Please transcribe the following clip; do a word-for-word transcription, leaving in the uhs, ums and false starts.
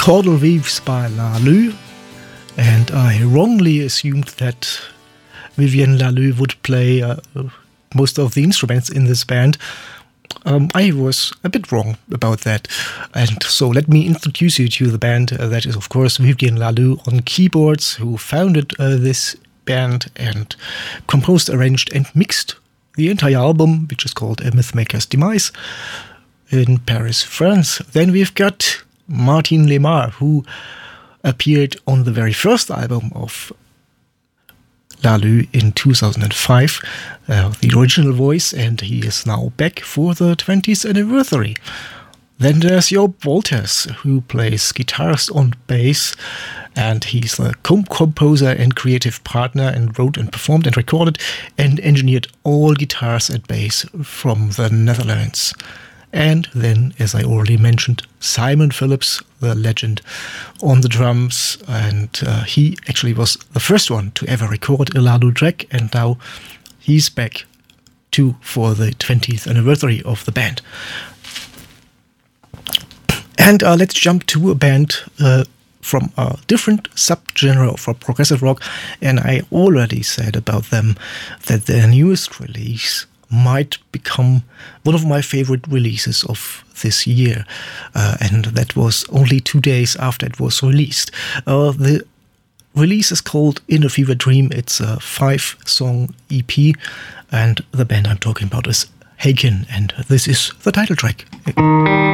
Coral Reefs by Laloux, and I wrongly assumed that Vivienne Laloux would play uh, most of the instruments in this band. Um, I was a bit wrong about that, and so let me introduce you to the band. Uh, that is, of course, Vivienne Laloux on keyboards, who founded uh, this band and composed, arranged, and mixed the entire album, which is called A Mythmaker's Demise, in Paris, France. Then we've got Martin Lemar, who appeared on the very first album of Laloux in two thousand five, uh, the original voice, and he is now back for the twentieth anniversary. Then there's Joop Wolters, who plays guitars on bass, and he's the co-composer and creative partner, and wrote and performed and recorded and engineered all guitars and bass from the Netherlands. And then, as I already mentioned, Simon Phillips, the legend, on the drums. And uh, he actually was the first one to ever record a Laloux track. And now he's back too for the twentieth anniversary of the band. And uh, let's jump to a band uh, from a different subgenre of progressive rock. And I already said about them that their newest release might become one of my favorite releases of this year, uh, and that was only two days after it was released. Uh, the release is called Inner Fever Dream. It's a five-song E P, and the band I'm talking about is Haken, and this is the title track.